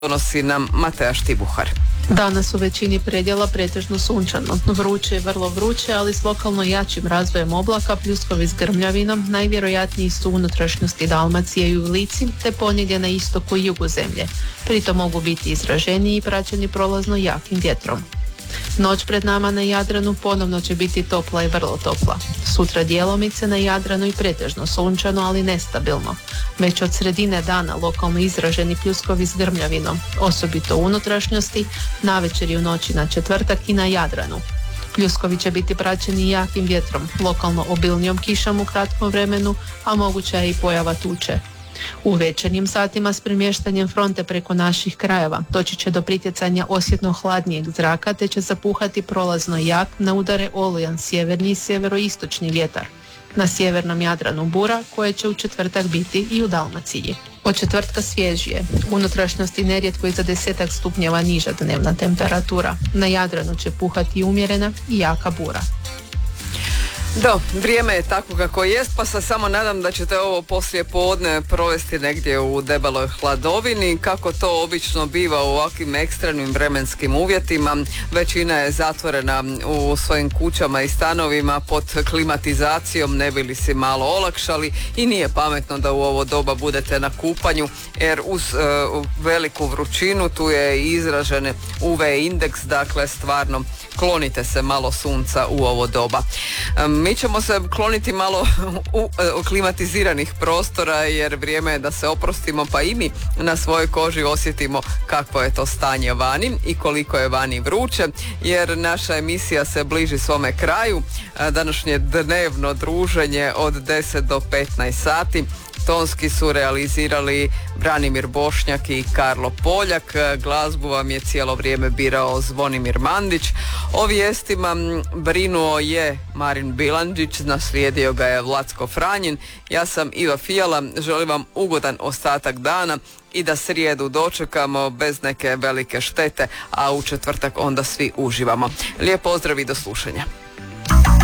donosi nam Mateja Štibuhar. Danas u većini predjela pretežno sunčano. Vruće je vrlo vruće, ali s lokalno jačim razvojem oblaka, pljuskovi s grmljavinom najvjerojatniji su u unutrašnjosti Dalmacije i u Lici, te ponegdje na istoku i jugu zemlje. Pritom mogu biti izraženiji i praćeni prolazno jakim vjetrom. Noć pred nama na Jadranu ponovno će biti topla i vrlo topla. Sutra djelomice na Jadranu i pretežno sunčano, ali nestabilno. Već od sredine dana lokalno izraženi pljuskovi s grmljavinom, osobito u unutrašnjosti, navečer i u noći na četvrtak i na Jadranu. Pljuskovi će biti praćeni jakim vjetrom, lokalno obilnijom kišom u kratkom vremenu, a moguća je i pojava tuče. U večernjim satima s premještanjem fronte preko naših krajeva doći će do pritjecanja osjetno hladnijeg zraka, te će zapuhati prolazno jak, na udare olujan sjeverni i sjeveroistočni vjetar. Na sjevernom Jadranu bura, koje će u četvrtak biti i u Dalmaciji. Od četvrtka svježije. U unutrašnjosti nerijetko i za 10 stupnjeva niža dnevna temperatura. Na Jadranu će puhati umjerena i jaka bura. Vrijeme je tako kako jest, pa se samo nadam da ćete ovo poslije podne provesti negdje u debeloj hladovini. Kako to obično biva u ovakvim ekstremnim vremenskim uvjetima, većina je zatvorena u svojim kućama i stanovima pod klimatizacijom, ne bi li si malo olakšali, i nije pametno da u ovo doba budete na kupanju, jer uz veliku vrućinu tu je izražen UV indeks, dakle stvarno klonite se malo sunca u ovo doba. Mi ćemo se kloniti malo u klimatiziranih prostora, jer vrijeme je da se oprostimo, pa i mi na svojoj koži osjetimo kakvo je to stanje vani i koliko je vani vruće, jer naša emisija se bliži svome kraju. Današnje dnevno druženje od 10 do 15 sati tonski su realizirali Branimir Bošnjak i Karlo Poljak. Glazbu vam je cijelo vrijeme birao Zvonimir Mandić. O vijestima brinuo je Marin Bilandžić, naslijedio ga je Vlatko Franjin. Ja sam Iva Fijala, želim vam ugodan ostatak dana i da srijedu dočekamo bez neke velike štete, a u četvrtak onda svi uživamo. Lijep pozdrav i do slušanja.